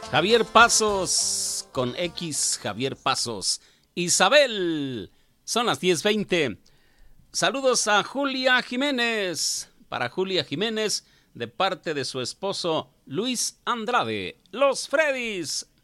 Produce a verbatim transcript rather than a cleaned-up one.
Javier Pasos, con X, Javier Pasos. Isabel, son las diez veinte. Saludos a Julia Jiménez. Para Julia Jiménez, de parte de su esposo Luis Andrade. Los Freddys,